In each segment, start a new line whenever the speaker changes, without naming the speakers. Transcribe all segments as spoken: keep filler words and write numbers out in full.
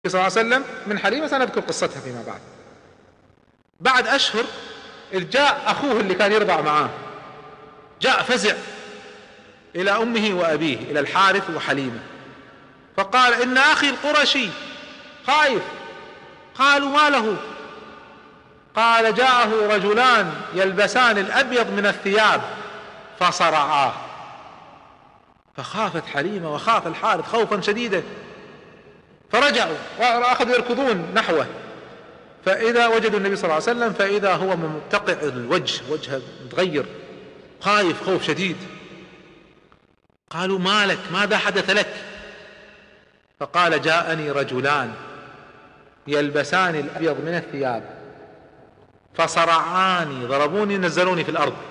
صلى الله عليه وسلم من حليمة، سنذكر قصتها فيما بعد. بعد أشهر إذ جاء أخوه اللي كان يرضع معاه، جاء فزع إلى أمه وأبيه، إلى الحارث وحليمة، فقال: إن أخي القرشي خائف. قالوا: ما له؟ قال: جاءه رجلان يلبسان الأبيض من الثياب فصرعاه. فخافت حليمة وخاف الحارث خوفا شديدا، فرجعوا وأخذوا يركضون نحوه، فإذا وجدوا النبي صلى الله عليه وسلم فإذا هو ممتقع الوجه، وجهه متغير، خايف خوف شديد. قالوا: ما لك؟ ماذا حدث لك؟ فقال: جاءني رجلان يلبسان الأبيض من الثياب فصرعاني، ضربوني نزلوني في الأرض،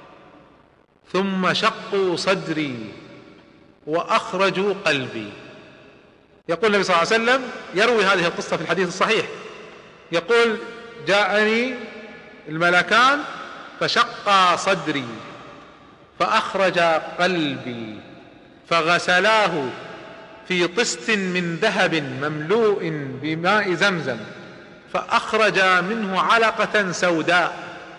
ثم شقوا صدري وأخرجوا قلبي. يقول النبي صلى الله عليه وسلم يروي هذه القصة في الحديث الصحيح، يقول: جاءني الملكان فشقا صدري فأخرجا قلبي فغسلاه في طست من ذهب مملوء بماء زمزم، فأخرجا منه علقة سوداء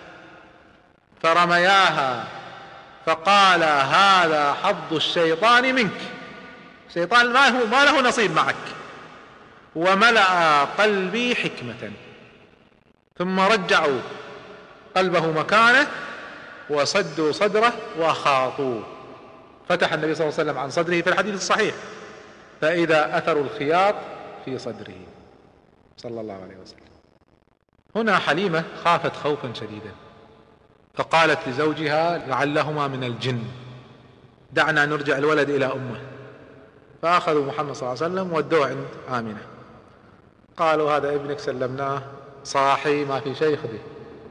فرمياها فقالا: هذا حظ الشيطان منك، الشيطان ما هو ما له نصيب معك. وملأ قلبي حكمة، ثم رجعوا قلبه مكانه وصدوا صدره وخاطوه. فتح النبي صلى الله عليه وسلم عن صدره في الحديث الصحيح، فإذا أثر الخياط في صدره صلى الله عليه وسلم. هنا حليمة خافت خوفا شديدا، فقالت لزوجها: لعلهما من الجن، دعنا نرجع الولد إلى أمه. فأخذوا محمد صلى الله عليه وسلم ودوه عند آمنة، قالوا: هذا ابنك سلمناه صاحي ما في شيء، خذه.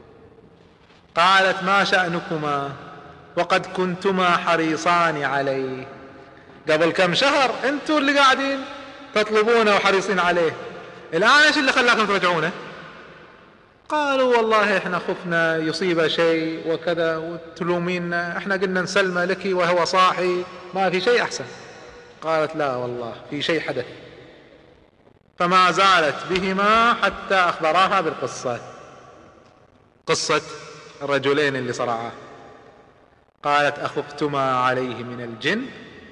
قالت: ما شأنكما وقد كنتما حريصان عليه، قبل كم شهر انتوا اللي قاعدين تطلبونه وحريصين عليه، الآن ايش اللي خلاكم ترجعونه؟ قالوا: والله احنا خفنا يصيب شيء وكذا وتلومينا، احنا قلنا نسلمه لك وهو صاحي ما في شيء أحسن. قالت: لا والله في شيء حدث. فما زالت بهما حتى أخبراها بالقصة، قصة الرجلين اللي صرعاه. قالت: أخفتما عليه من الجن؟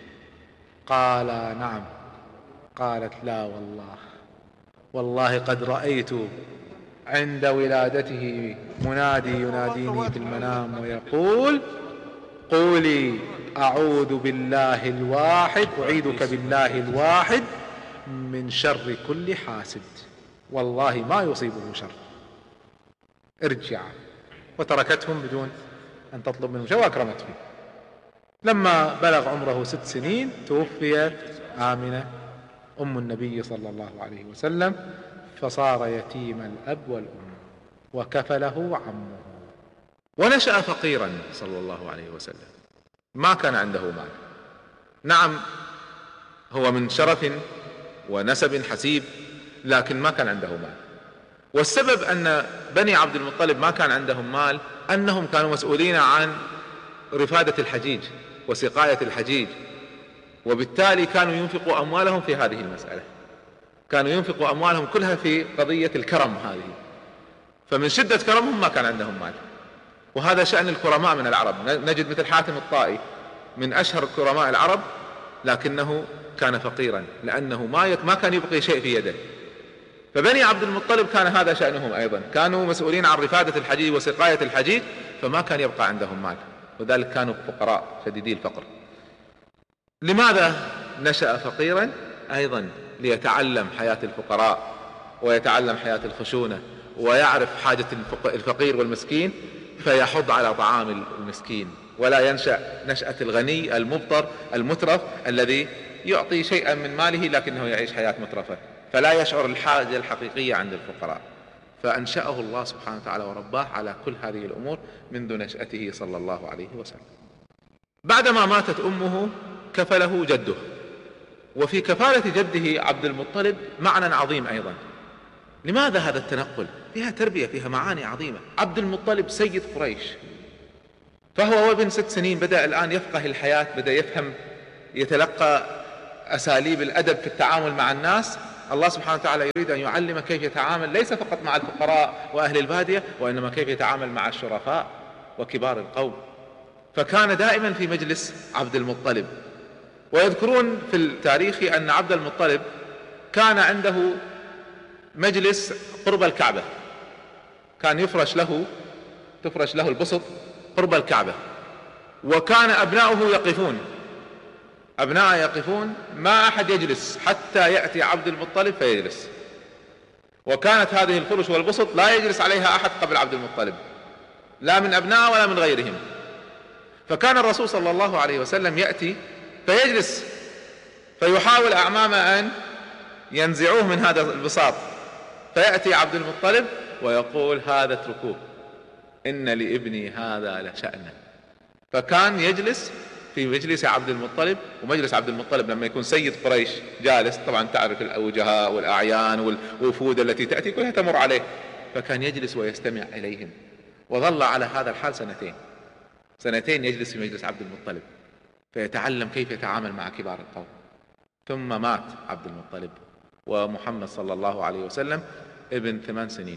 قالا: نعم. قالت: لا والله، والله قد رأيت عند ولادته منادي يناديني في المنام ويقول: قولي أعوذ بالله الواحد، أعيذك بالله الواحد من شر كل حاسد، والله ما يصيبه شر، ارجع. وتركتهم بدون أن تطلب منهم شيء وأكرمتهم. لما بلغ عمره ست سنين توفيت آمنة أم النبي صلى الله عليه وسلم، فصار يتيم الأب والأم وكفله عمه. ونشأ فقيرا صلى الله عليه وسلم، ما كان عنده مال. نعم هو من شرف ونسب حسيب، لكن ما كان عنده مال. والسبب أن بني عبد المطلب ما كان عندهم مال أنهم كانوا مسؤولين عن رفادة الحجيج وسقاية الحجيج، وبالتالي كانوا ينفقوا أموالهم في هذه المسألة، كانوا ينفقوا أموالهم كلها في قضية الكرم هذه، فمن شدة كرمهم ما كان عندهم مال. وهذا شأن الكرماء من العرب، نجد مثل حاتم الطائي من أشهر كرماء العرب، لكنه كان فقيرا لأنه ما ما كان يبقي شيء في يده. فبني عبد المطلب كان هذا شأنهم أيضا، كانوا مسؤولين عن رفادة الحجيج وسقاية الحجيج، فما كان يبقى عندهم مال، وذلك كانوا فقراء شديدي الفقر. لماذا نشأ فقيرا؟ أيضا ليتعلم حياة الفقراء ويتعلم حياة الخشونة ويعرف حاجة الفقير والمسكين، فيحض على طعام المسكين، ولا ينشأ نشأة الغني المبطر المترف الذي يعطي شيئا من ماله لكنه يعيش حياة مترفة، فلا يشعر الحاجة الحقيقية عند الفقراء. فأنشأه الله سبحانه وتعالى ورباه على كل هذه الأمور منذ نشأته صلى الله عليه وسلم. بعدما ماتت أمه كفله جده، وفي كفالة جده عبد المطلب معنى عظيم أيضا. لماذا هذا التنقل؟ فيها تربية، فيها معاني عظيمة. عبد المطلب سيد قريش، فهو وابن ست سنين بدأ الآن يفقه الحياة، بدأ يفهم، يتلقى أساليب الأدب في التعامل مع الناس، الله سبحانه وتعالى يريد أن يعلم كيف يتعامل ليس فقط مع الفقراء وأهل البادية، وإنما كيف يتعامل مع الشرفاء وكبار القوم. فكان دائما في مجلس عبد المطلب. ويذكرون في التاريخ أن عبد المطلب كان عنده مجلس قرب الكعبة، كان يفرش له تفرش له البسط قرب الكعبة، وكان أبناؤه يقفون أبناء يقفون ما أحد يجلس حتى يأتي عبد المطلب فيجلس. وكانت هذه الفرش والبسط لا يجلس عليها أحد قبل عبد المطلب، لا من أبناء ولا من غيرهم. فكان الرسول صلى الله عليه وسلم يأتي فيجلس، فيحاول أعمامه أن ينزعوه من هذا البساط، فيأتي عبد المطلب ويقول هذا اتركوه إن لابني هذا لشأنا. فكان يجلس في مجلس عبد المطلب. ومجلس عبد المطلب لما يكون سيد قريش جالس، طبعا تعرف الأوجهاء والأعيان والوفود التي تأتي كلها تمر عليه، فكان يجلس ويستمع إليهم. وظل على هذا الحال سنتين سنتين يجلس في مجلس عبد المطلب فيتعلم كيف يتعامل مع كبار القوم. ثم مات عبد المطلب ومحمد صلى الله عليه وسلم ابن ثمان سنين،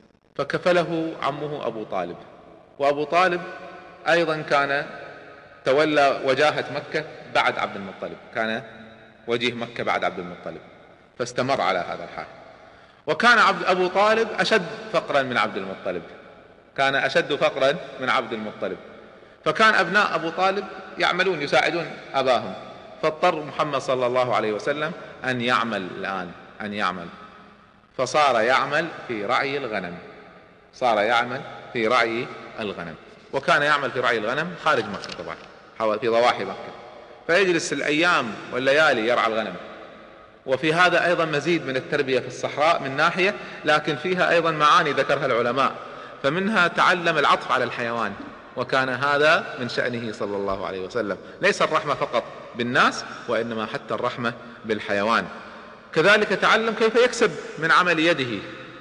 فكفله عمه أبو طالب. وأبو طالب أيضا كان تولى وجاهة مكة بعد عبد المطلب، كان وجيه مكة بعد عبد المطلب، فاستمر على هذا الحال. وكان عبد أبو طالب أشد فقرا من عبد المطلب كان أشد فقرا من عبد المطلب فكان أبناء أبو طالب يعملون يساعدون أباهم، فاضطر محمد صلى الله عليه وسلم أن يعمل الآن أن يعمل فصار يعمل في رعي الغنم صار يعمل في رعي الغنم وكان يعمل في رعي الغنم خارج مكة طبعا، حوالي في ضواحي مكة، فيجلس الأيام والليالي يرعى الغنم. وفي هذا أيضا مزيد من التربية في الصحراء من ناحية، لكن فيها أيضا معاني ذكرها العلماء، فمنها تعلم العطف على الحيوان، وكان هذا من شأنه صلى الله عليه وسلم، ليس الرحمة فقط بالناس وإنما حتى الرحمة بالحيوان. كذلك تعلم كيف يكسب من عمل يده،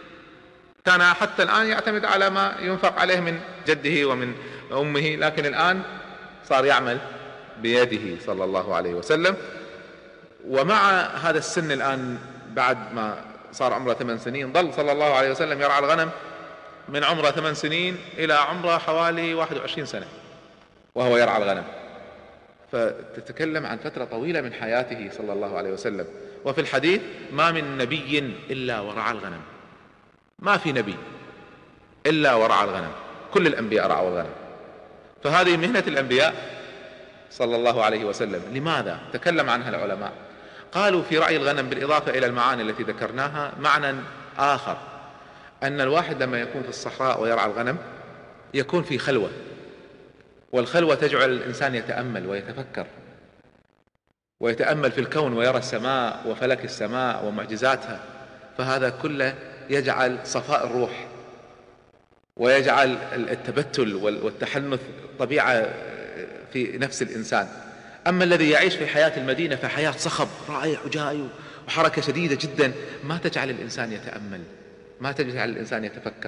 كان حتى الآن يعتمد على ما ينفق عليه من جده ومن أمه، لكن الآن صار يعمل بيده صلى الله عليه وسلم. ومع هذا السن الآن بعد ما صار عمره ثمان سنين ظل صلى الله عليه وسلم يرعى الغنم من عمره ثمان سنين إلى عمره حوالي واحد وعشرين سنة وهو يرعى الغنم، فتتكلم عن فترة طويلة من حياته صلى الله عليه وسلم. وفي الحديث ما من نبي إلا ورعى الغنم، ما في نبي إلا ورعى الغنم، كل الأنبياء رعوا الغنم. فهذه مهنة الأنبياء صلى الله عليه وسلم. لماذا؟ تكلم عنها العلماء، قالوا في رعي الغنم بالإضافة إلى المعاني التي ذكرناها معنى آخر، أن الواحد لما يكون في الصحراء ويرعى الغنم يكون في خلوة، والخلوة تجعل الإنسان يتأمل ويتفكر ويتأمل في الكون ويرى السماء وفلك السماء ومعجزاتها، فهذا كله يجعل صفاء الروح ويجعل التبتل والتحنث طبيعة في نفس الإنسان. أما الذي يعيش في حياة المدينة فحياة صخب رايح وجاي وحركة شديدة جدا، ما تجعل الإنسان يتأمل، ما تجعل الإنسان يتفكر.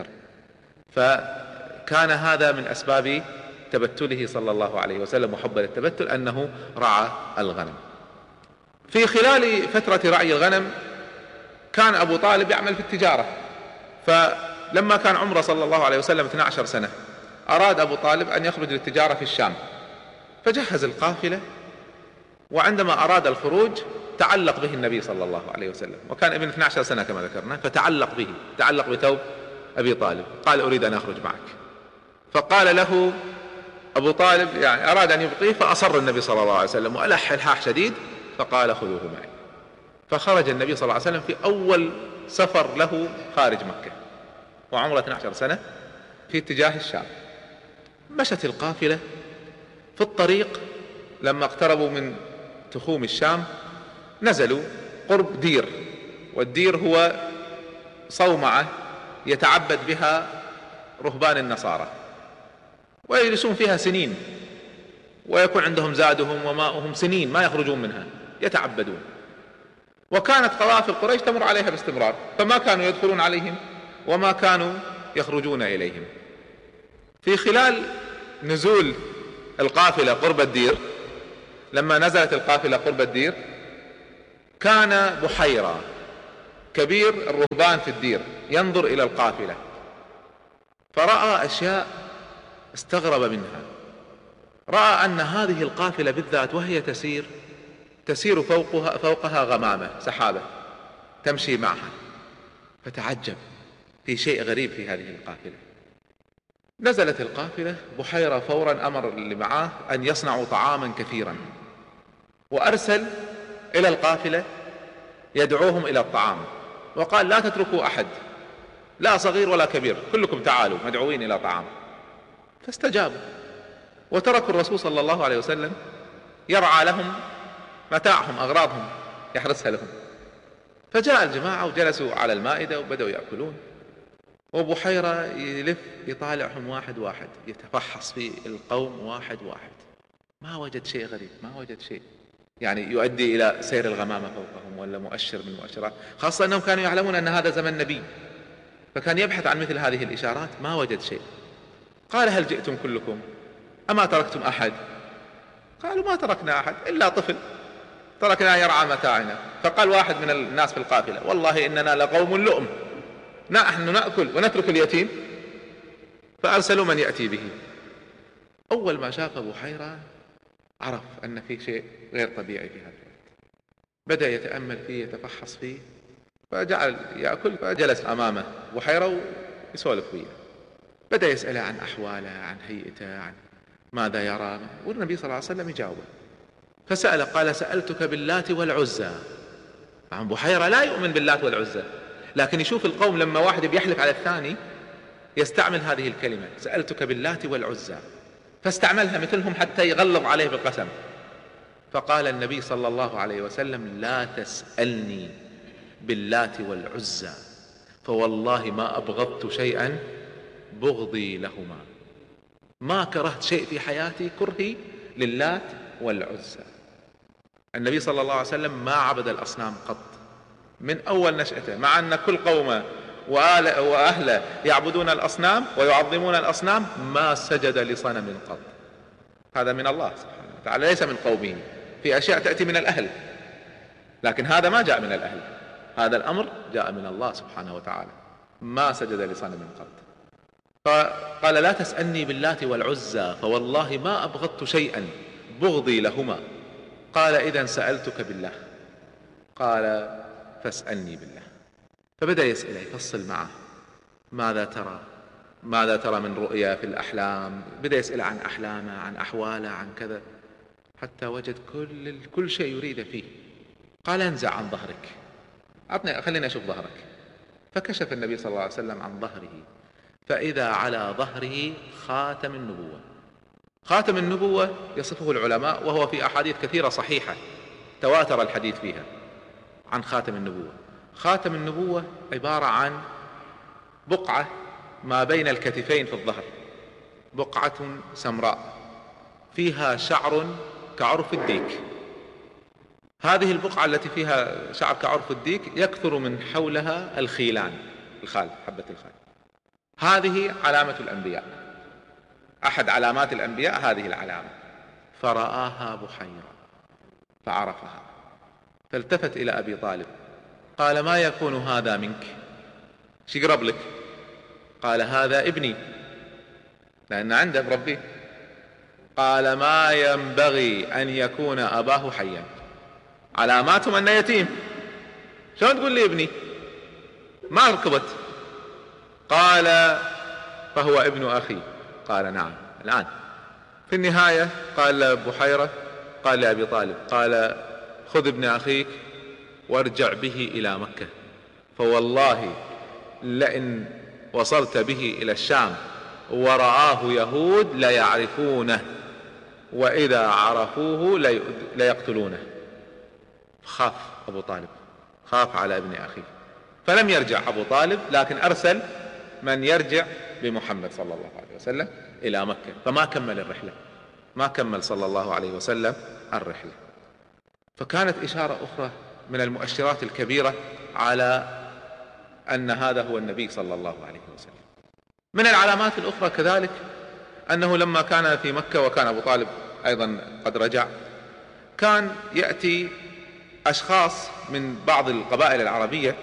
فكان هذا من أسباب تبتله صلى الله عليه وسلم وحب للتبتل أنه رعى الغنم. في خلال فترة رعي الغنم كان أبو طالب يعمل في التجارة، فلما كان عمره صلى الله عليه وسلم اثنتا عشرة سنة أراد أبو طالب أن يخرج للتجارة في الشام، فجهز القافلة، وعندما أراد الخروج تعلق به النبي صلى الله عليه وسلم، وكان ابن اثنتا عشرة سنة كما ذكرنا، فتعلق به تعلق بثوب أبي طالب، قال أريد أن أخرج معك. فقال له أبو طالب يعني أراد أن يبقيه، فأصر النبي صلى الله عليه وسلم وألح إلحاح شديد، فقال خذوه معي. فخرج النبي صلى الله عليه وسلم في أول سفر له خارج مكة وعمره اثنتا عشرة سنة في اتجاه الشام. مشت القافلة في الطريق، لما اقتربوا من تخوم الشام نزلوا قرب دير، والدير هو صومعة يتعبد بها رهبان النصارى ويجلسون فيها سنين، ويكون عندهم زادهم وماؤهم سنين ما يخرجون منها يتعبدون. وكانت قوافل قريش تمر عليها باستمرار، فما كانوا يدخلون عليهم وما كانوا يخرجون إليهم. في خلال نزول القافلة قرب الدير، لما نزلت القافلة قرب الدير كان بحيرة كبير الرهبان في الدير ينظر إلى القافلة، فرأى أشياء استغرب منها. رأى أن هذه القافلة بالذات وهي تسير تسير فوقها, فوقها غمامة سحابة تمشي معها، فتعجب في شيء غريب في هذه القافلة. نزلت القافلة، بحيرة فورا أمر اللي معاه أن يصنعوا طعاما كثيرا، وأرسل إلى القافلة يدعوهم إلى الطعام، وقال لا تتركوا أحد، لا صغير ولا كبير، كلكم تعالوا مدعوين إلى طعام. فاستجابوا وتركوا الرسول صلى الله عليه وسلم يرعى لهم متاعهم أغراضهم يحرسها لهم. فجاء الجماعة وجلسوا على المائدة وبدأوا يأكلون، وبحيرة يلف يطالعهم واحد واحد، يتفحص في القوم واحد واحد، ما وجد شيء غريب، ما وجد شيء يعني يؤدي إلى سير الغمامة فوقهم ولا مؤشر من المؤشرات، خاصة أنهم كانوا يعلمون أن هذا زمن نبي، فكان يبحث عن مثل هذه الإشارات، ما وجد شيء. قال هل جئتم كلكم أما تركتم أحد؟ قالوا ما تركنا أحد إلا طفل تركنا يرعى متاعنا. فقال واحد من الناس في القافلة والله إننا لقوم لؤم، نحن نأكل ونترك اليتيم. فأرسلوا من يأتي به. أول ما شاف بحيرة عرف أن في شيء غير طبيعي في هذا الوقت، بدأ يتأمل فيه يتفحص فيه، فجعل يأكل، فجلس أمامه بحيرة ويسولف وياه، بدأ يسأله عن أحواله، عن هيئته، عن ماذا يرى، والنبي صلى الله عليه وسلم يجاوبه. فسأله قال سألتك باللات والعزى. عن بحيرة لا يؤمن باللات والعزى، لكن يشوف القوم لما واحد بيحلف على الثاني يستعمل هذه الكلمة سألتك باللات والعزى، فاستعملها مثلهم حتى يغلظ عليه بالقسم. فقال النبي صلى الله عليه وسلم لا تسألني باللات والعزى فوالله ما أبغضت شيئا بغضي لهما، ما كرهت شيء في حياتي كرهي للات والعزى. النبي صلى الله عليه وسلم ما عبد الأصنام قط من أول نشأته، مع أن كل قومه وأهله يعبدون الأصنام ويعظمون الأصنام، ما سجد لصنم قط. هذا من الله سبحانه وتعالى ليس من قومه، في أشياء تأتي من الأهل، لكن هذا ما جاء من الأهل، هذا الأمر جاء من الله سبحانه وتعالى، ما سجد لصنم قط. فقال لا تسألني باللات والعزى فوالله ما أبغضت شيئا بغضي لهما. قال إذن سألتك بالله. قال فاسألني بالله. فبدأ يسأله يفصل معه ماذا ترى، ماذا ترى من رؤيا في الأحلام، بدأ يسأله عن أحلامه، عن أحواله، عن كذا، حتى وجد كل كل شيء يريد فيه. قال انزع عن ظهرك، أعطني خلينا أشوف ظهرك. فكشف النبي صلى الله عليه وسلم عن ظهره، فإذا على ظهره خاتم النبوة. خاتم النبوة يصفه العلماء، وهو في أحاديث كثيرة صحيحة تواتر الحديث فيها عن خاتم النبوة. خاتم النبوة عبارة عن بقعة ما بين الكتفين في الظهر، بقعة سمراء فيها شعر كعرف الديك. هذه البقعة التي فيها شعر كعرف الديك يكثر من حولها الخيلان، الخال، حبة الخال. هذه علامة الأنبياء، أحد علامات الأنبياء هذه العلامة. فرآها بحيرة فعرفها، فالتفت إلى أبي طالب قال ما يكون هذا منك، ايش يقرب لك؟ قال هذا ابني، لأن عنده بربيه. قال ما ينبغي أن يكون أباه حيا، علاماتهم أنه يتيم، شلون تقول لي ابني؟ ما ركبت. قال فهو ابن أخي. قال نعم. الآن في النهاية قال بحيرة قال لأبي طالب قال خذ ابن أخيك وارجع به إلى مكة، فوالله لئن وصلت به إلى الشام ورآه يهود ليعرفونه، وإذا عرفوه ليقتلونه. خاف أبو طالب، خاف على ابن أخيه، فلم يرجع أبو طالب، لكن أرسل من يرجع بمحمد صلى الله عليه وسلم إلى مكة، فما كمل الرحلة، ما كمل صلى الله عليه وسلم الرحلة. فكانت إشارة أخرى من المؤشرات الكبيرة على أن هذا هو النبي صلى الله عليه وسلم. من العلامات الأخرى كذلك أنه لما كان في مكة وكان أبو طالب أيضا قد رجع، كان يأتي أشخاص من بعض القبائل العربية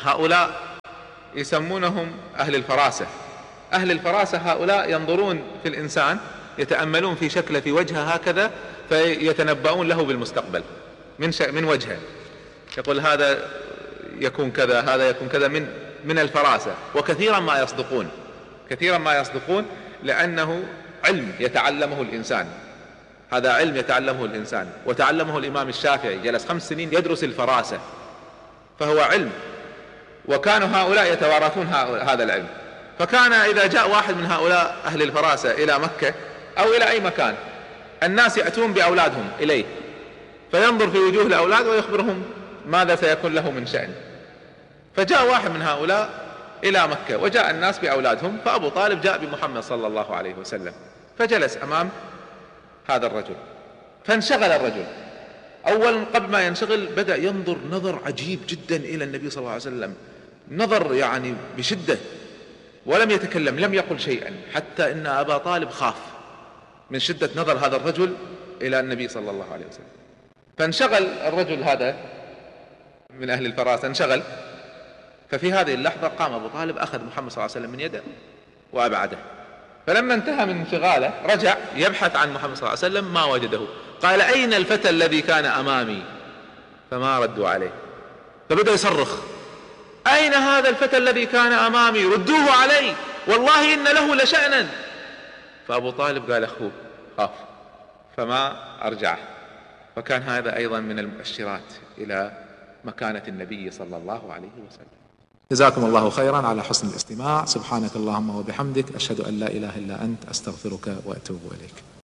هؤلاء يسمونهم أهل الفراسة. أهل الفراسة هؤلاء ينظرون في الإنسان، يتأملون في شكله في وجهه هكذا، فيتنبؤون له بالمستقبل من من وجهه، يقول هذا يكون كذا، هذا يكون كذا، من من الفراسة. وكثيرا ما يصدقون، كثيرا ما يصدقون لأنه علم يتعلمه الإنسان، هذا علم يتعلمه الإنسان، وتعلمه الإمام الشافعي، جلس خمس سنين يدرس الفراسة، فهو علم. وكانوا هؤلاء يتوارثون هذا العلم. فكان إذا جاء واحد من هؤلاء أهل الفراسة إلى مكة أو إلى أي مكان، الناس يأتون بأولادهم إليه، فينظر في وجوه الأولاد ويخبرهم ماذا سيكون له من شأن. فجاء واحد من هؤلاء إلى مكة وجاء الناس بأولادهم، فأبو طالب جاء بمحمد صلى الله عليه وسلم، فجلس أمام هذا الرجل، فانشغل الرجل. أولا قبل ما ينشغل بدأ ينظر نظر عجيب جدا إلى النبي صلى الله عليه وسلم، نظر يعني بشدة، ولم يتكلم، لم يقل شيئا، حتى إن أبا طالب خاف من شدة نظر هذا الرجل إلى النبي صلى الله عليه وسلم. فانشغل الرجل هذا من أهل الفراسة، انشغل. ففي هذه اللحظة قام أبو طالب، أخذ محمد صلى الله عليه وسلم من يده وأبعده. فلما انتهى من انشغاله رجع يبحث عن محمد صلى الله عليه وسلم، ما وجده. قال أين الفتى الذي كان أمامي؟ فما ردوا عليه. فبدأ يصرخ أين هذا الفتى الذي كان أمامي؟ ردوه علي، والله إن له لشأنا. فأبو طالب قال أخوه خاف، فما أرجعه. فكان هذا أيضا من المؤشرات إلى مكانة النبي صلى الله عليه وسلم.
جزاكم الله خيرا على حسن الاستماع. سبحانك اللهم وبحمدك، أشهد أن لا إله إلا أنت، أستغفرك وأتوب إليك.